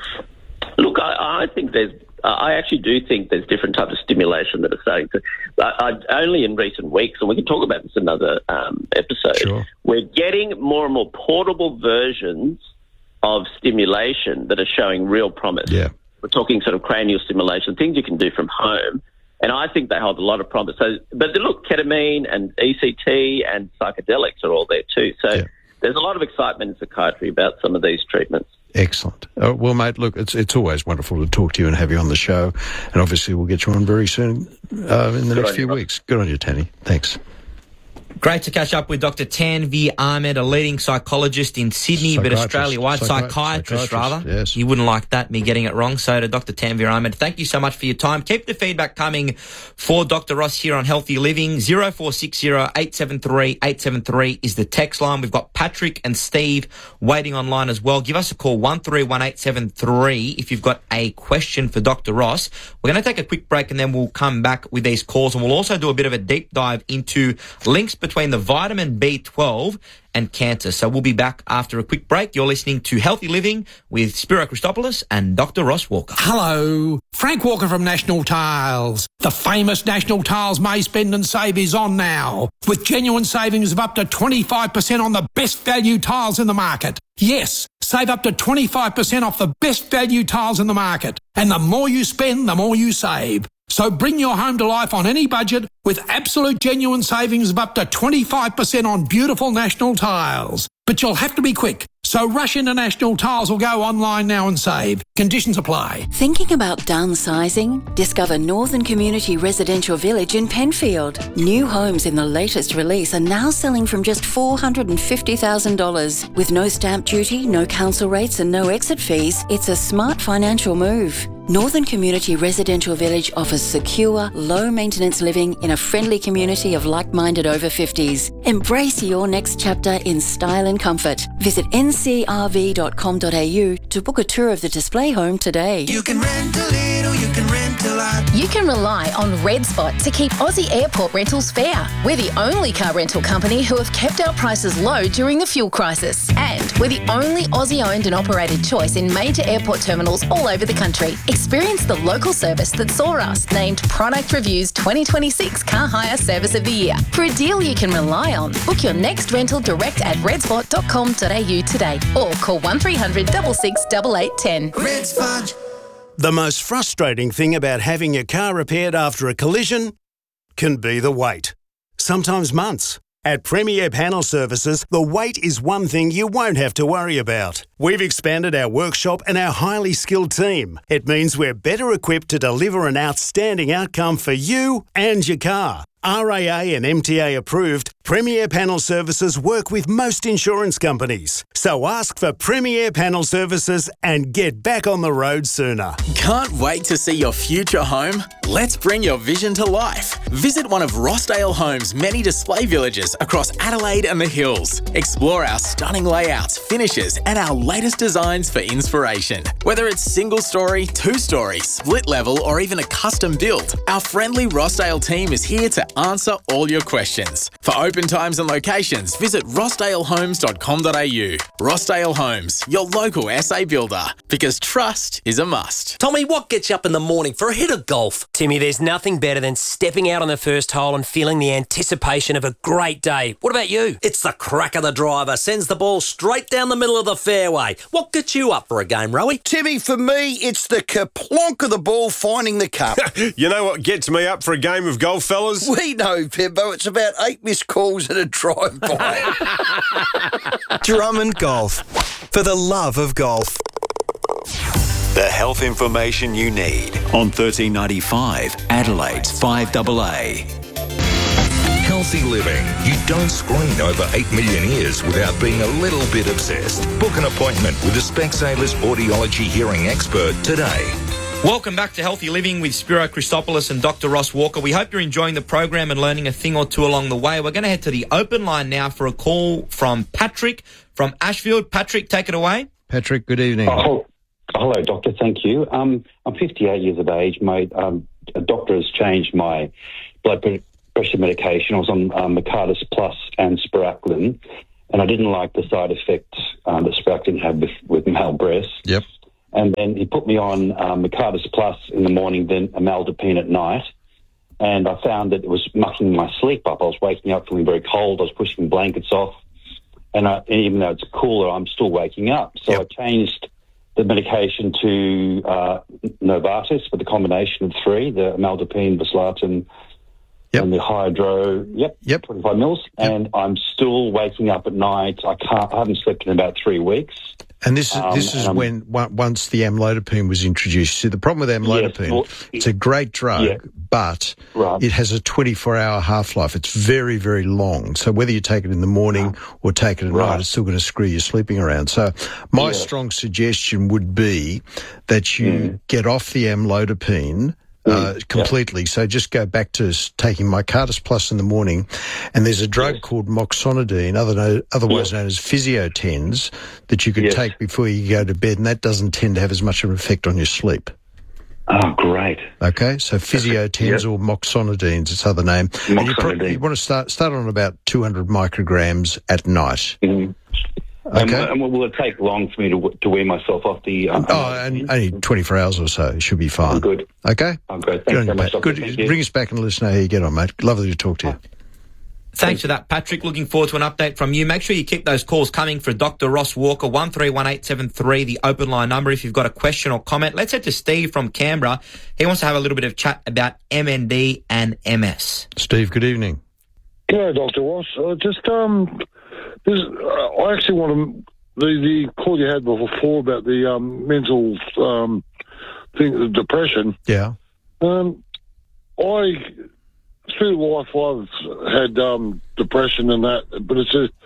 Look, I, I think there's. I actually do think there's different types of stimulation that are starting to. I, I, only in recent weeks, and we can talk about this in another um, episode. Sure. We're getting more and more portable versions of stimulation that are showing real promise. Yeah. We're talking sort of cranial stimulation, things you can do from home, and I think they hold a lot of promise. So, but look, ketamine and E C T and psychedelics are all there too. So yeah. There's a lot of excitement in psychiatry about some of these treatments. Excellent. Uh, well, mate, look, it's it's always wonderful to talk to you and have you on the show, and obviously we'll get you on very soon uh, in the Good next few you, weeks. Good on you, Tanny. Thanks. Great to catch up with Doctor Tanveer Ahmed, a leading psychologist in Sydney, but Australia-wide, Psychi- psychiatrist, psychiatrist, rather. yes. You wouldn't like that, me getting it wrong. So to Doctor Tanveer Ahmed, thank you so much for your time. Keep the feedback coming for Doctor Ross here on Healthy Living. zero four six zero eight seven three eight seven three is the text line. We've got Patrick and Steve waiting online as well. Give us a call, one three one eight seven three, if you've got a question for Doctor Ross. We're going to take a quick break and then we'll come back with these calls, and we'll also do a bit of a deep dive into links between the vitamin B twelve and cancer. So we'll be back after a quick break. You're listening to Healthy Living with Spiro Christopoulos and Doctor Ross Walker. Hello, Frank Walker from National Tiles. The famous National Tiles May Spend and Save is on now, with genuine savings of up to twenty-five percent on the best value tiles in the market. Yes, save up to twenty-five percent off the best value tiles in the market. And the more you spend, the more you save. So bring your home to life on any budget with absolute genuine savings of up to twenty-five percent on beautiful National Tiles. But you'll have to be quick. So rush into National Tiles or go online now and save. Conditions apply. Thinking about downsizing? Discover Northern Community Residential Village in Penfield. New homes in the latest release are now selling from just four hundred fifty thousand dollars. With no stamp duty, no council rates and no exit fees, it's a smart financial move. Northern Community Residential Village offers secure, low-maintenance living in a friendly community of like-minded over fifties. Embrace your next chapter in style and comfort. Visit n c r v dot com dot a u to book a tour of the display home today. You can rent a little, you can rent a lot. You can rely on Red Spot to keep Aussie airport rentals fair. We're the only car rental company who have kept our prices low during the fuel crisis. And we're the only Aussie-owned and operated choice in major airport terminals all over the country. Experience the local service that saw us named Product Review's twenty twenty-six Car Hire Service of the Year. For a deal you can rely on, book your next rental direct at red spot dot com dot a u today or call one three hundred six six eight eight one zero. Red Spot. The most frustrating thing about having your car repaired after a collision can be the wait. Sometimes months. At Premier Panel Services, the wait is one thing you won't have to worry about. We've expanded our workshop and our highly skilled team. It means we're better equipped to deliver an outstanding outcome for you and your car. R A A and M T A approved, Premier Panel Services work with most insurance companies. So ask for Premier Panel Services and get back on the road sooner. Can't wait to see your future home? Let's bring your vision to life. Visit one of Rossdale Homes' many display villages across Adelaide and the Hills. Explore our stunning layouts, finishes, and our latest designs for inspiration. Whether it's single story, two story, split level, or even a custom build, our friendly Rossdale team is here to answer all your questions. For open times and locations, visit rossdale homes dot com dot a u. Rossdale Homes, your local S A builder, because trust is a must. Tommy, what gets you up in the morning for a hit of golf? Timmy, there's nothing better than stepping out on the first hole and feeling the anticipation of a great day. What about you? It's the crack of the driver, sends the ball straight down the middle of the fairway. What gets you up for a game, Rowie? Timmy, for me, it's the kerplonk of the ball finding the cup. You know what gets me up for a game of golf, fellas? We know, Pimbo. It's about eight missed calls and a drive-by. Drummond Golf. For the love of golf. The health information you need on thirteen ninety-five Adelaide's five A A. Healthy living. You don't screen over eight million ears without being a little bit obsessed. Book an appointment with a Specsavers audiology hearing expert today. Welcome back to Healthy Living with Spiro Christopoulos and Doctor Ross Walker. We hope you're enjoying the program and learning a thing or two along the way. We're going to head to the open line now for a call from Patrick from Ashfield. Patrick, take it away. Patrick, good evening. Oh, hello, Doctor. Thank you. Um, I'm fifty-eight years of age. My um, a doctor has changed my blood pressure medication. I was on um, Mercatus Plus and Spiraclin, and I didn't like the side effects um, that Spiraclin had with, with male breasts. Yep. And then he put me on um, Mercatus Plus in the morning, then amlodipine at night. And I found that it was mucking my sleep up. I was waking up feeling very cold. I was pushing blankets off. And, I, and even though it's cooler, I'm still waking up. So yep. I changed the medication to uh, Novartis with a combination of three, the amlodipine, Vaslartin, yep. and the hydro, yep, yep. twenty-five mils. Yep. And I'm still waking up at night. I can't. I haven't slept in about three weeks. And this is Um, this is and when on- once the amlodipine was introduced. See, the problem with amlodipine, Yes, well, it's a great drug, yeah. but Right. it has a twenty-four hour half-life. It's very, very long. So whether you take it in the morning or take it at Right. night, it's still going to screw your sleeping around. So my Yes. strong suggestion would be that you Mm. get off the amlodipine Uh, completely. So just go back to s- taking Mercatus Plus in the morning, and there's a drug called moxonidine, other no, otherwise known as Physiotens, that you could Yes. take before you go to bed, and that doesn't tend to have as much of an effect on your sleep. Oh, great. Okay, so Physiotens Yep. or moxonidines, its other name. And you, Moxonidine. you want to start start on about two hundred micrograms at night. Mm-hmm. Okay. Um, and will it take long for me to to wean myself off the? Um, Oh, and only twenty-four hours or so. It should be fine. Good. Okay? Oh, great. Good Thanks on very you, much, Pat. Doctor. Good. Thank you. Bring us back and let us know how you get on, mate. Lovely to talk to you. Thanks for that, Patrick. Looking forward to an update from you. Make sure you keep those calls coming for Doctor Ross Walker, one three one eight seven three, the open line number if you've got a question or comment. Let's head to Steve from Canberra. He wants to have a little bit of chat about M N D and M S. Steve, good evening. G'day, Doctor Ross. Uh, just, um, this, uh, I actually want to, the, the call you had before about the um, mental um, thing, the depression. Yeah. Um, I, through life, I've had um, depression and that, but it's a,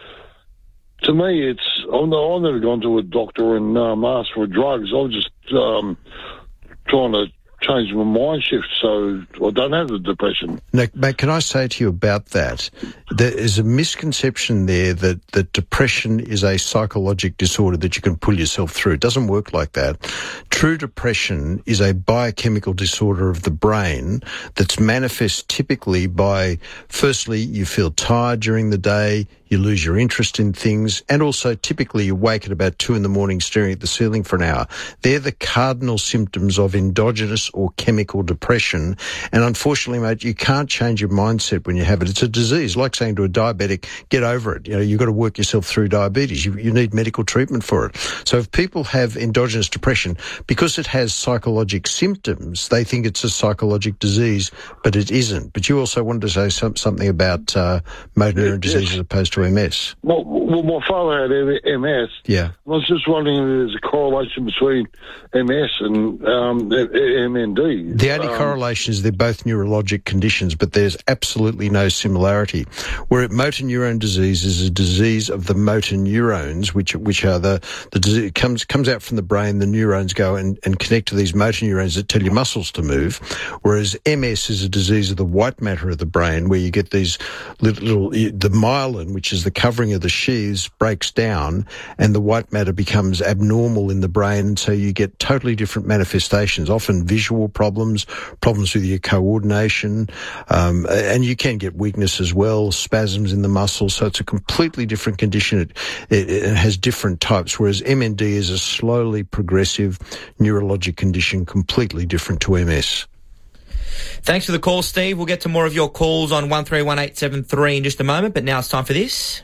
to me, it's, I've I've never gone to a doctor and um, asked for drugs. I'm just um, trying to change my mind shift so I don't have the depression. Now, mate, can I say to you about that? There is a misconception there that, that depression is a psychologic disorder that you can pull yourself through. It doesn't work like that. True depression is a biochemical disorder of the brain that's manifest typically by, firstly, you feel tired during the day, you lose your interest in things, and also typically you wake at about two in the morning staring at the ceiling for an hour. They're the cardinal symptoms of endogenous or chemical depression. And unfortunately, mate, you can't change your mindset when you have it. It's a disease. Like saying to a diabetic, get over it. You know, you've got to work yourself through diabetes. You, you need medical treatment for it. So if people have endogenous depression, because it has psychologic symptoms, they think it's a psychologic disease, but it isn't. But you also wanted to say some, something about uh, motor neuron disease as opposed to M S. Well, well, my father had M S. Yeah. I was just wondering if there's a correlation between M S and um, M N D. The only Um, correlation is they're both neurologic conditions, but there's absolutely no similarity. Where motor neuron disease is a disease of the motor neurons, which which are the the disease, it comes comes out from the brain. The neurons go and, and connect to these motor neurons that tell your muscles to move. Whereas M S is a disease of the white matter of the brain, where you get these little, little the myelin, which is the covering of the sheaths, breaks down, and the white matter becomes abnormal in the brain, and so you get totally different manifestations, often visual problems, problems with your coordination, um, and you can get weakness as well, spasms in the muscles. So it's a completely different condition. It, it, it has different types, whereas M N D is a slowly progressive neurologic condition, completely different to M S. Thanks for the call, Steve. We'll get to more of your calls on one three one eight seven three in just a moment, but now it's time for this.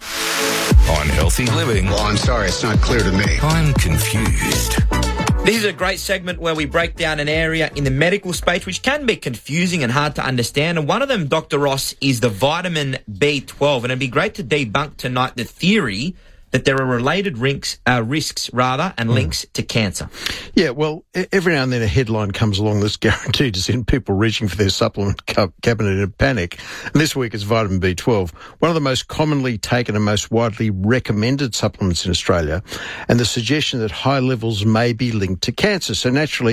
On Healthy Living. Well, I'm sorry, it's not clear to me. I'm confused. This is a great segment where we break down an area in the medical space which can be confusing and hard to understand. And one of them, Doctor Ross, is the vitamin B twelve. And it'd be great to debunk tonight the theory that there are related rinks, uh, risks, rather, and links mm. to cancer. Yeah, well, every now and then a headline comes along that's guaranteed to send people reaching for their supplement cabinet in a panic. And this week it's vitamin B twelve, one of the most commonly taken and most widely recommended supplements in Australia, and the suggestion that high levels may be linked to cancer. So naturally,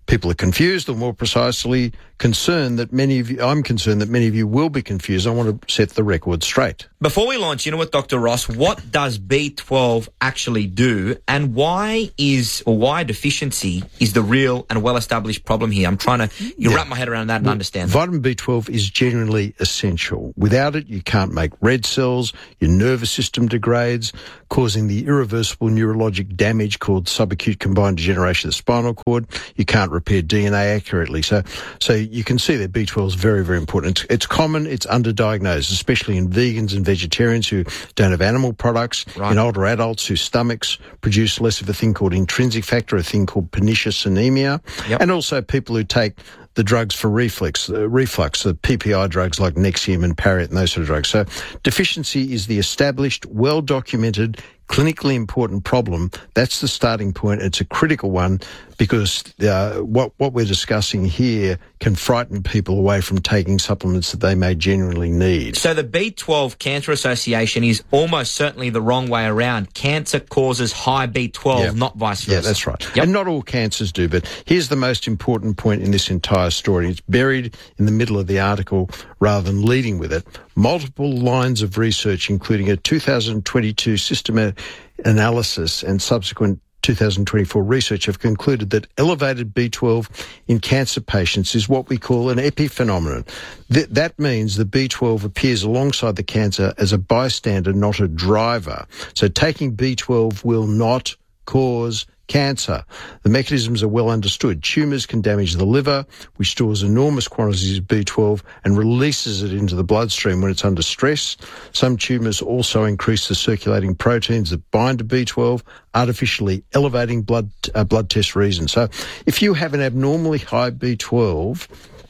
people are confused, or more precisely, concerned that many of you, I'm concerned that many of you will be confused. I want to set the record straight. Before we launch in with Doctor Ross, what does B twelve actually do, and why is, or why deficiency is the real and well-established problem here? I'm trying to you Yeah. wrap my head around that and Well, understand that. Vitamin B twelve is generally essential. Without it, you can't make red cells, your nervous system degrades, causing the irreversible neurologic damage called subacute combined degeneration of the spinal cord. You can't repair D N A accurately. So so you can see that B twelve is very, very important. It's, it's common, it's underdiagnosed, especially in vegans and vegetarians who don't have animal products, Right. in older adults whose stomachs produce less of a thing called intrinsic factor, a thing called pernicious anemia, Yep. and also people who take the drugs for reflux, uh, reflux, the P P I drugs like Nexium and Pariet and those sort of drugs. So deficiency is the established, well-documented, clinically important problem. That's the starting point. It's a critical one because uh, what what we're discussing here can frighten people away from taking supplements that they may genuinely need. So the B twelve Cancer Association is almost certainly the wrong way around. Cancer causes high B twelve, Yep. not vice versa. Yeah, that's right. And not all cancers do, but here's the most important point in this entire story. It's buried in the middle of the article rather than leading with it. Multiple lines of research, including a two thousand twenty-two systematic analysis and subsequent two thousand twenty-four research, have concluded that elevated B twelve in cancer patients is what we call an epiphenomenon. Th- that means the B twelve appears alongside the cancer as a bystander, not a driver. So taking B twelve will not cause cancer. The mechanisms are well understood. Tumours can damage the liver, which stores enormous quantities of B twelve and releases it into the bloodstream when it's under stress. Some tumours also increase the circulating proteins that bind to B twelve, artificially elevating blood uh, blood test reasons. So if you have an abnormally high B twelve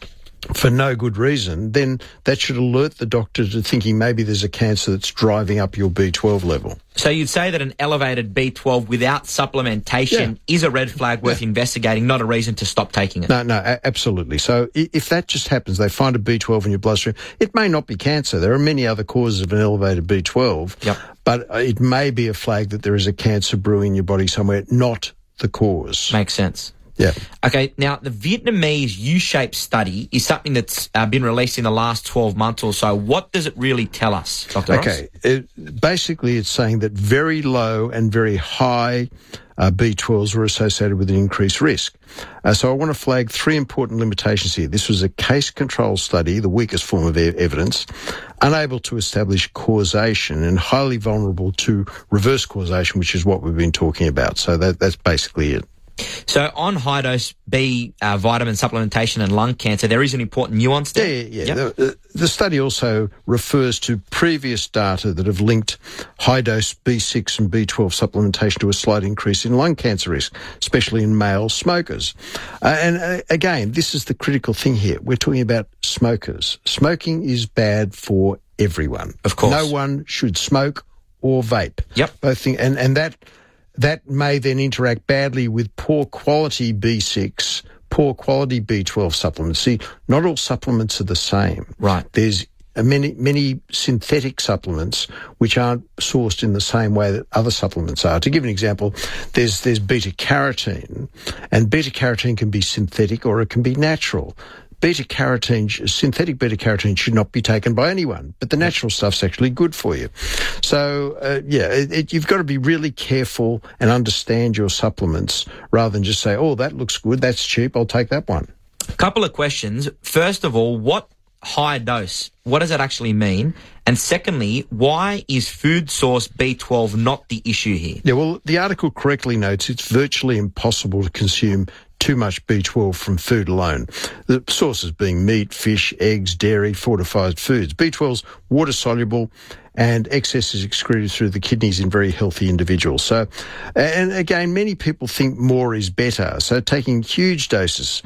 for no good reason, then that should alert the doctor to thinking maybe there's a cancer that's driving up your B twelve level. So you'd say that an elevated B twelve without supplementation is a red flag worth investigating, not a reason to stop taking it. No, no, a- absolutely. So i- if that just happens, they find a B twelve in your bloodstream, it may not be cancer. There are many other causes of an elevated B twelve, Yep. but uh, it may be a flag that there is a cancer brewing in your body somewhere, not the cause. Makes sense. Yeah. Okay, now the Vietnamese U-shaped study is something that's uh, been released in the last twelve months or so. What does it really tell us, Doctor Ross? Okay. It, basically, it's saying that very low and very high uh, B twelves were associated with an increased risk. Uh, so I want to flag three important limitations here. This was a case control study, the weakest form of e- evidence, unable to establish causation and highly vulnerable to reverse causation, which is what we've been talking about. So that, that's basically it. So on high-dose B uh, vitamin supplementation and lung cancer, there is an important nuance there. Yeah, yeah, yeah. The, the study also refers to previous data that have linked high-dose B six and B twelve supplementation to a slight increase in lung cancer risk, especially in male smokers. Uh, and uh, again, this is the critical thing here. We're talking about smokers. Smoking is bad for everyone. Of course. No one should smoke or vape. Yep. Both thing, and, and that... That may then interact badly with poor quality B six, poor quality B twelve supplements. See, not all supplements are the same. Right. There's uh, many, many synthetic supplements which aren't sourced in the same way that other supplements are. To give an example, there's, there's beta-carotene, and beta-carotene can be synthetic or it can be natural. Beta-carotene, synthetic beta-carotene should not be taken by anyone, but the natural stuff's actually good for you. So, uh, yeah, it, it, you've got to be really careful and understand your supplements rather than just say, oh, that looks good, that's cheap, I'll take that one. A couple of questions. First of all, what high dose, what does that actually mean? And secondly, why is food source B twelve not the issue here? Yeah, well, the article correctly notes it's virtually impossible to consume too much B twelve from food alone. The sources being meat, fish, eggs, dairy, fortified foods. B twelve's water-soluble and excess is excreted through the kidneys in very healthy individuals. So, and again, many people think more is better. So taking huge doses,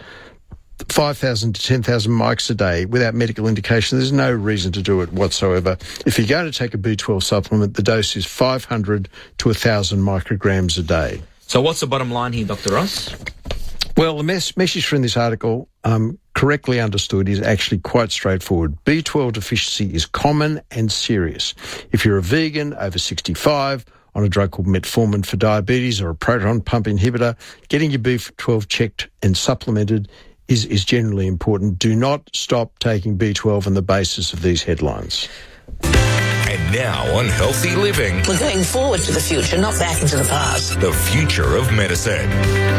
five thousand to ten thousand mics a day without medical indication, there's no reason to do it whatsoever. If you're going to take a B twelve supplement, the dose is five hundred to one thousand micrograms a day. So what's the bottom line here, Doctor Ross? Well, the mes- message from this article, um, correctly understood, is actually quite straightforward. B twelve deficiency is common and serious. If you're a vegan, over sixty-five, on a drug called metformin for diabetes or a proton pump inhibitor, getting your B twelve checked and supplemented is, is generally important. Do not stop taking B twelve on the basis of these headlines. And now on Healthy Living, We're going forward to the future, not back into the past. the future of medicine.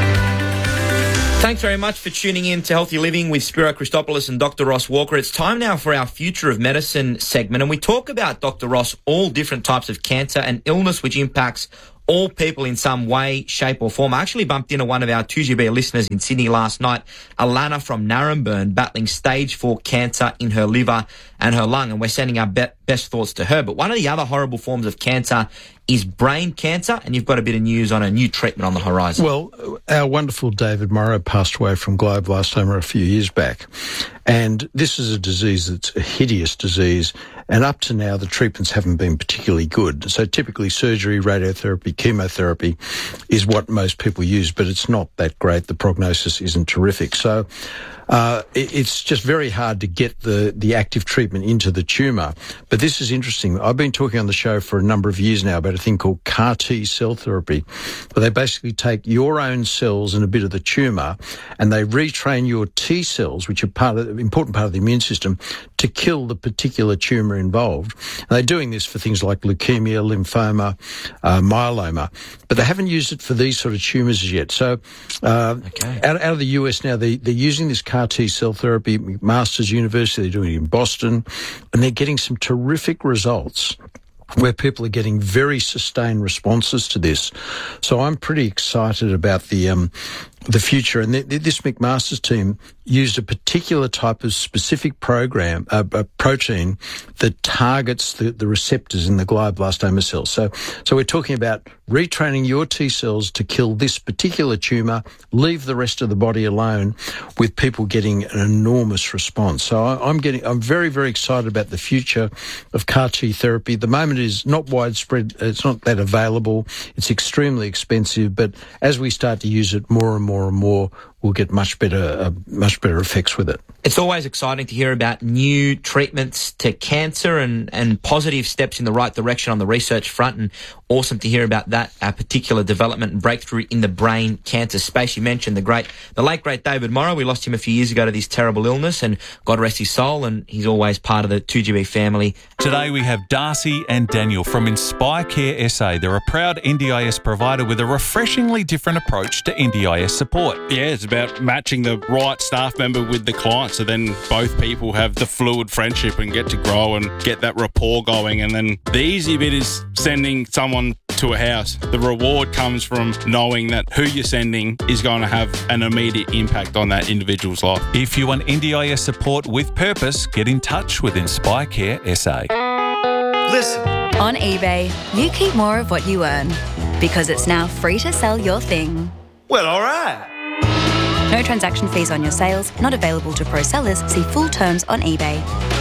Thanks very much for tuning in to Healthy Living with Spiro Christopoulos and Doctor Ross Walker. It's time now for our Future of Medicine segment, and we talk about, Doctor Ross, all different types of cancer and illness which impacts all people in some way, shape or form. I actually bumped into one of our two G B listeners in Sydney last night, Alana from Naremburn, battling stage four cancer in her liver and her lung, and we're sending our be- best thoughts to her. But one of the other horrible forms of cancer is brain cancer, and you've got a bit of news on a new treatment on the horizon. Well, our wonderful David Morrow passed away from glioblastoma a few years back, and this is a disease that's a hideous disease, and up to now the treatments haven't been particularly good. So typically surgery, radiotherapy, chemotherapy is what most people use, but it's not that great. The prognosis isn't terrific. So uh, it, it's just very hard to get the, the active treatment into the tumour. But this is interesting. I've been talking on the show for a number of years now about a thing called CAR T cell therapy, where they basically take your own cells and a bit of the tumour and they retrain your T cells, which are part of, important part of the immune system, to kill the particular tumour involved. And they're doing this for things like leukemia, lymphoma, uh, myeloma, but they haven't used it for these sort of tumours as yet. So uh, okay. out, out of the U S now, they, they're using this CAR T cell therapy. McMaster's University, they're doing it in Boston, and they're getting some terrific results where people are getting very sustained responses to this. So I'm pretty excited about the um, the future. And th- this McMaster's team used a particular type of specific program, uh, a protein that targets the, the receptors in the glioblastoma cells. So, so we're talking about retraining your T cells to kill this particular tumour, leave the rest of the body alone, with people getting an enormous response. So I, I'm getting, I'm very, very excited about the future of CAR T therapy. At the moment, it is not widespread. It's not that available. It's extremely expensive. But as we start to use it more and more and more, we'll get much better, uh, much better effects with it. It's always exciting to hear about new treatments to cancer and, and positive steps in the right direction on the research front, and awesome to hear about that uh, particular development and breakthrough in the brain cancer space. You mentioned the great, the late great David Morrow. We lost him a few years ago to this terrible illness, and God rest his soul, and he's always part of the two G B family. Today we have Darcy and Daniel from Inspire Care S A. They're a proud N D I S provider with a refreshingly different approach to N D I S support. Yeah, it's about matching the right staff member with the client, so then both people have the fluid friendship and get to grow and get that rapport going. And then the easy bit is sending someone to a house. The reward comes from knowing that who you're sending is going to have an immediate impact on that individual's life. If you want N D I S support with purpose, get in touch with Inspire Care S A. Listen. On eBay, you keep more of what you earn because it's now free to sell your thing. Well, all right. No transaction fees on your sales, not available to pro sellers. See full terms on eBay.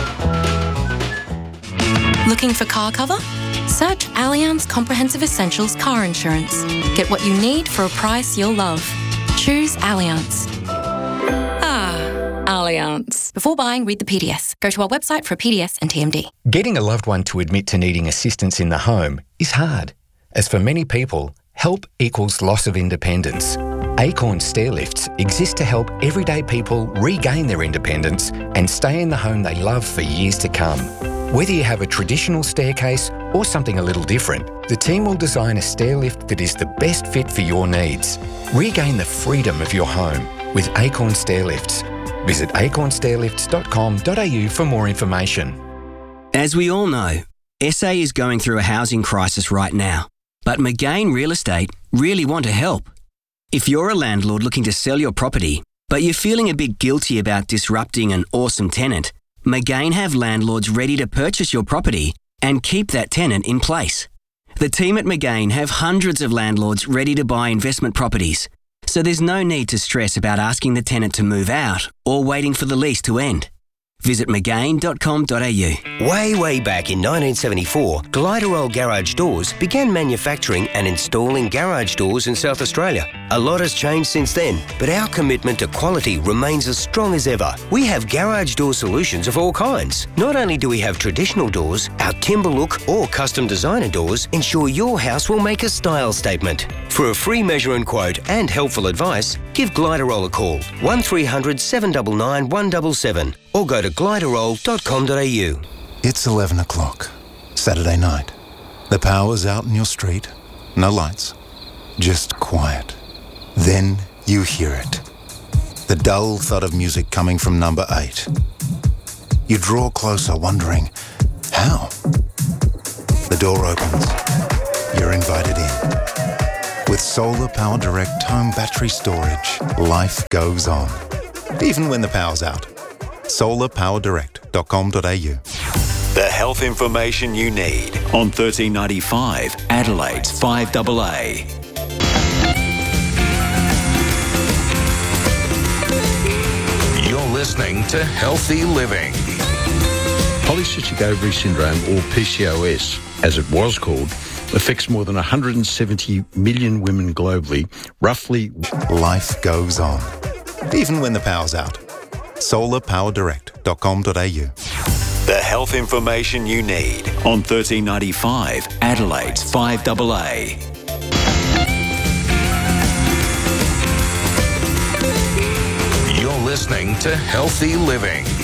Looking for car cover? Search Allianz Comprehensive Essentials Car Insurance. Get what you need for a price you'll love. Choose Allianz. Ah, Allianz. Before buying, read the P D S. Go to our website for a P D S and T M D. Getting a loved one to admit to needing assistance in the home is hard, as for many people, help equals loss of independence. Acorn Stairlifts exist to help everyday people regain their independence and stay in the home they love for years to come. Whether you have a traditional staircase or something a little different, the team will design a stairlift that is the best fit for your needs. Regain the freedom of your home with Acorn Stairlifts. Visit acorn stairlifts dot com dot a u for more information. As we all know, S A is going through a housing crisis right now, but McGain Real Estate really want to help. If you're a landlord looking to sell your property, but you're feeling a bit guilty about disrupting an awesome tenant, McGain have landlords ready to purchase your property and keep that tenant in place. The team at McGain have hundreds of landlords ready to buy investment properties, so there's no need to stress about asking the tenant to move out or waiting for the lease to end. Visit magain dot com dot a u. Way, way back in nineteen seventy-four, Gliderol Garage Doors began manufacturing and installing garage doors in South Australia. A lot has changed since then, but our commitment to quality remains as strong as ever. We have garage door solutions of all kinds. Not only do we have traditional doors, our timber look or custom designer doors ensure your house will make a style statement. For a free measure and quote and helpful advice, give Gliderol a call, one three hundred, seven nine nine, one seven seven, or go to gliderol dot com dot a u. It's eleven o'clock, Saturday night. The power's out in your street, no lights, just quiet. Then you hear it. The dull thud of music coming from number eight. You draw closer, wondering, how? The door opens. You're invited in. With Solar Power Direct home battery storage, life goes on. Even when the power's out. solar power direct dot com dot a u. The health information you need on thirteen ninety-five Adelaide's five A A. You're listening to Healthy Living. Polycystic ovary syndrome, or P C O S, as it was called, affects more than one hundred seventy million women globally, roughly. Life goes on. Even when the power's out. solar power direct dot com dot a u. The health information you need on thirteen ninety-five Adelaide's five A A. You're listening to Healthy Living.